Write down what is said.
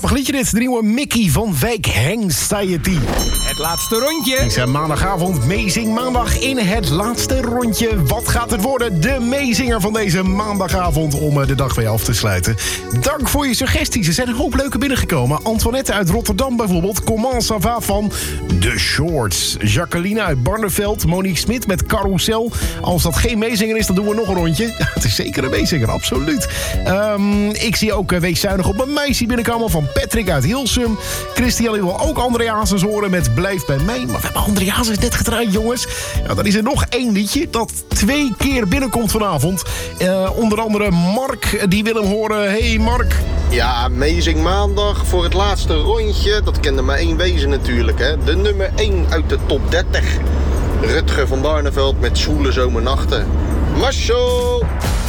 Grappig liedje dit. De nieuwe Mickey van Wijk Anxiety. Het laatste rondje. Het is maandagavond, Meezing Maandag in het laatste rondje. Wat gaat het worden? De meezinger van deze maandagavond om de dag weer af te sluiten. Dank voor je suggesties. Er zijn een hoop leuke binnengekomen. Antoinette uit Rotterdam bijvoorbeeld. Comment ça va van The Shorts. Jacqueline uit Barneveld. Monique Smit met Carousel. Als dat geen meezinger is, dan doen we nog een rondje. Ja, het is zeker een meezinger, absoluut. Ik zie ook Wees zuinig op mijn meisje binnenkomen van Patrick uit Hilsum. Christian wil ook André Hazes horen met Blijf bij mij. Maar we hebben André Hazes net gedraaid, jongens. Ja, dan is er nog één liedje dat 2 keer binnenkomt vanavond. Onder andere Mark, die wil hem horen. Hey Mark. Ja, Amazing Maandag voor het laatste rondje. Dat kende maar één wezen natuurlijk, hè. De nummer 1 uit de top 30. Rutger van Barneveld met Zwoele Zomernachten. Macho!